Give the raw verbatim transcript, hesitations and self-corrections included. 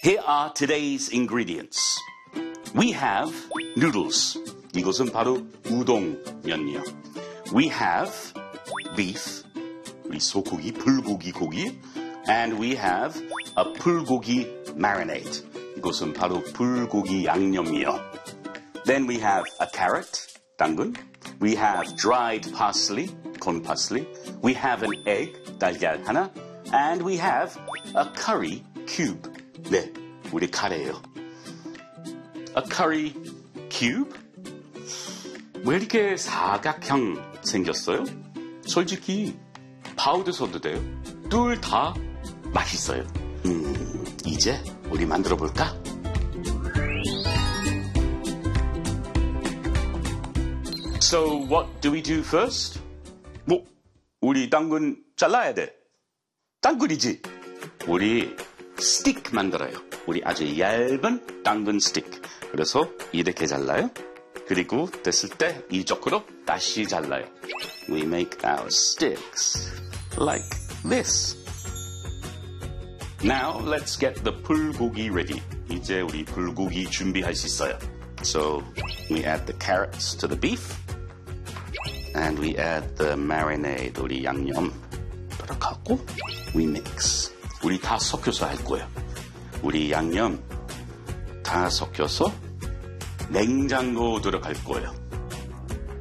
Here are today's ingredients. We have noodles. 이것은 바로 우동면이요. We have beef. 우리 소고기, 불고기 고기. And we have a 불고기 marinade. 이것은 바로 불고기 양념이요. Then we have a carrot, 당근. We have dried parsley, corn parsley. We have an egg, 달걀 하나. And we have a curry cube. 네, 우리 카레예요. A curry cube? 왜 이렇게 사각형 생겼어요? 솔직히 파우더 써도 돼요. 둘 다 맛있어요. 음, 이제 우리 만들어 볼까? So what do we do first? 뭐, 우리 당근 잘라야 돼. 당근이지. 우리 스틱 만들어요. 우리 아주 얇은 당근 스틱. 그래서 이렇게 잘라요. 그리고 됐을 때 이쪽으로 다시 잘라요. We make our sticks like this. Now let's get the 불고기 ready. 이제 우리 불고기 준비할 수 있어요. So we add the carrots to the beef. And we add the marinade. 우리 양념 들어가고 we mix. 우리 다 섞여서 할 거예요. 우리 양념 다 섞여서 냉장고 들어갈 거예요.